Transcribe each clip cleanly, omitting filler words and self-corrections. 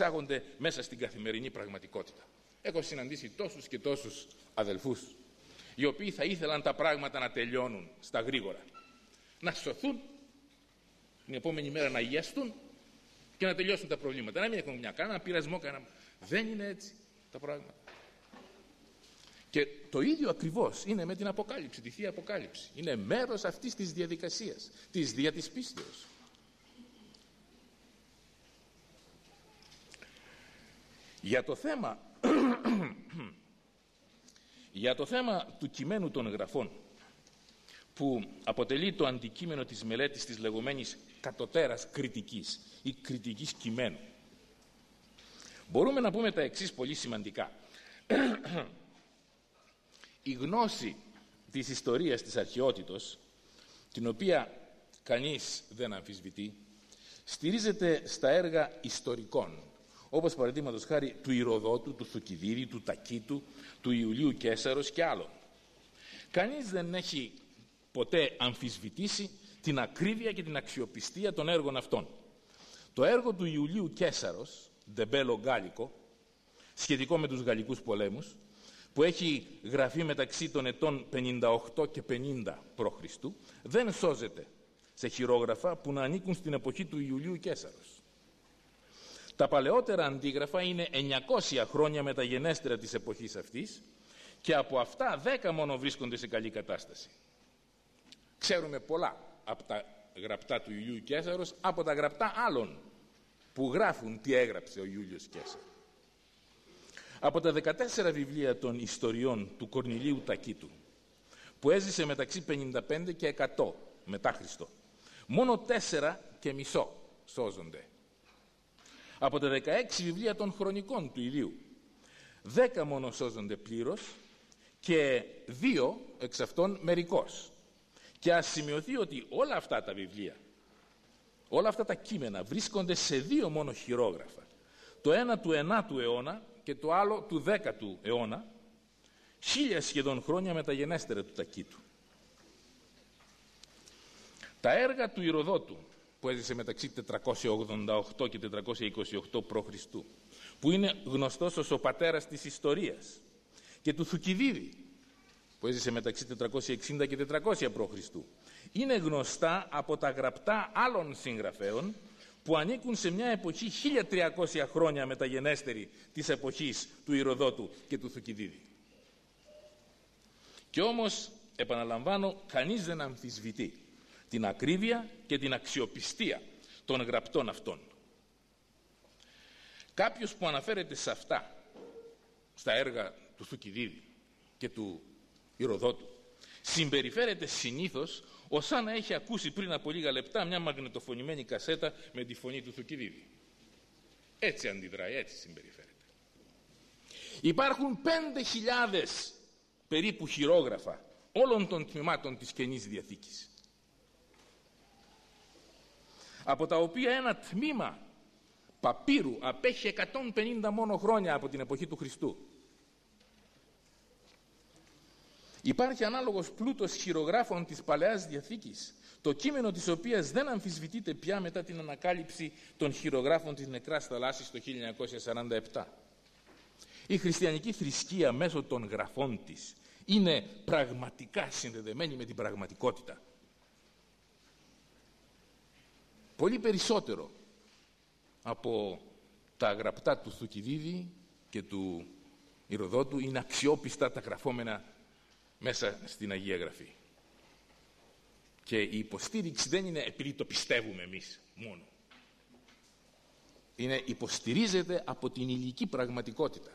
διεξάγονται μέσα στην καθημερινή πραγματικότητα. Έχω συναντήσει τόσους και τόσους αδελφούς, οι οποίοι θα ήθελαν τα πράγματα να τελειώνουν στα γρήγορα. Να σωθούν, την επόμενη μέρα να αγιαστούν και να τελειώσουν τα προβλήματα. Να μην έχουν κανένα πειρασμό, κανένα. Δεν είναι έτσι τα πράγματα. Και το ίδιο ακριβώς είναι με την Αποκάλυψη, τη Θεία Αποκάλυψη. Είναι μέρος αυτής της διαδικασίας, της δια της πίστεως. Για το θέμα του κειμένου των γραφών, που αποτελεί το αντικείμενο της μελέτης της λεγόμενης κατωτέρας κριτικής ή κριτικής κειμένου, μπορούμε να πούμε τα εξής πολύ σημαντικά. Η γνώση της ιστορίας της αρχαιότητος, την οποία κανείς δεν αμφισβητεί, στηρίζεται στα έργα ιστορικών, όπως παραδείγματος χάρη του Ηροδότου, του Θουκυδίδη, του Τακίτου, του Ιουλίου Καίσαρος και άλλων. Κανείς δεν έχει ποτέ αμφισβητήσει την ακρίβεια και την αξιοπιστία των έργων αυτών. Το έργο του Ιουλίου Καίσαρος, De Bello Gallico, σχετικό με τους Γαλλικούς πολέμους, που έχει γραφεί μεταξύ των ετών 58 και 50 π.Χ., δεν σώζεται σε χειρόγραφα που να ανήκουν στην εποχή του Ιουλίου Καίσαρος. Τα παλαιότερα αντίγραφα είναι 900 χρόνια μεταγενέστερα της εποχής αυτής και από αυτά 10 μόνο βρίσκονται σε καλή κατάσταση. Ξέρουμε πολλά από τα γραπτά του Ιουλίου Καίσαρος από τα γραπτά άλλων που γράφουν τι έγραψε ο Ιούλιος Καίσαρος. Από τα 14 βιβλία των ιστοριών του Κορνηλίου Τακίτου, που έζησε μεταξύ 55 και 100 μετά Χριστό, μόνο 4 και μισό σώζονται. Από τα 16 βιβλία των χρονικών του Ηλίου, 10 μόνο σώζονται πλήρως και 2 εξ αυτών μερικώς. Και ας σημειωθεί ότι όλα αυτά τα βιβλία, όλα αυτά τα κείμενα βρίσκονται σε 2 μόνο χειρόγραφα. Το ένα του 9ου αιώνα και το άλλο του 10ου αιώνα, 1000 σχεδόν χρόνια μεταγενέστερα του Τακίτου. Τα έργα του Ηροδότου, που έζησε μεταξύ 488 και 428 π.Χ., που είναι γνωστός ως ο πατέρας της ιστορίας, και του Θουκυδίδη, που έζησε μεταξύ 460 και 400 π.Χ., είναι γνωστά από τα γραπτά άλλων συγγραφέων που ανήκουν σε μια εποχή 1300 χρόνια μεταγενέστερη της εποχής του Ηροδότου και του Θουκυδίδη. Και όμως, επαναλαμβάνω, κανείς δεν αμφισβητεί την ακρίβεια και την αξιοπιστία των γραπτών αυτών. Κάποιος που αναφέρεται σε αυτά, στα έργα του Θουκυδίδη και του Ηροδότου, συμπεριφέρεται συνήθως ως να έχει ακούσει πριν από λίγα λεπτά μια μαγνητοφωνημένη κασέτα με τη φωνή του Θουκυδίδη. Έτσι αντιδράει, έτσι συμπεριφέρεται. Υπάρχουν 5.000 περίπου χειρόγραφα όλων των τμήματων της Καινής Διαθήκης, από τα οποία ένα τμήμα παπύρου απέχει 150 μόνο χρόνια από την εποχή του Χριστού. Υπάρχει ανάλογος πλούτος χειρογράφων της Παλαιάς Διαθήκης, το κείμενο της οποίας δεν αμφισβητείται πια μετά την ανακάλυψη των χειρογράφων της Νεκράς Θαλάσσης το 1947. Η χριστιανική θρησκεία μέσω των γραφών της είναι πραγματικά συνδεδεμένη με την πραγματικότητα. Πολύ περισσότερο από τα γραπτά του Θουκυδίδη και του Ηροδότου είναι αξιόπιστα τα γραφόμενα μέσα στην Αγία Γραφή. Και η υποστήριξη δεν είναι επειδή το πιστεύουμε εμείς μόνο. Υποστηρίζεται από την υλική πραγματικότητα.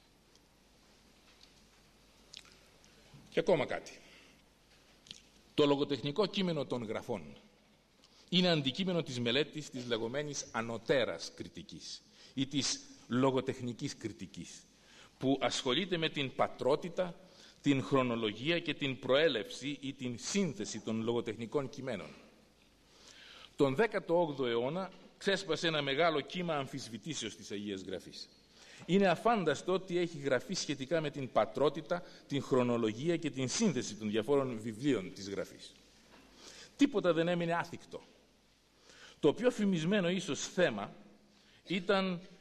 Και ακόμα κάτι. Το λογοτεχνικό κείμενο των γραφών είναι αντικείμενο της μελέτης της λεγόμενης ανωτέρας κριτικής ή της λογοτεχνικής κριτικής, που ασχολείται με την πατρότητα, την χρονολογία και την προέλευση ή την σύνθεση των λογοτεχνικών κειμένων. Τον 18ο αιώνα ξέσπασε ένα μεγάλο κύμα αμφισβητήσεως της Αγίας Γραφής. Είναι αφάνταστο ότι έχει γραφεί σχετικά με την πατρότητα, την χρονολογία και την σύνθεση των διαφόρων βιβλίων της Γραφής. Τίποτα δεν έμεινε άθικτο. Το πιο φημισμένο ίσως θέμα ήταν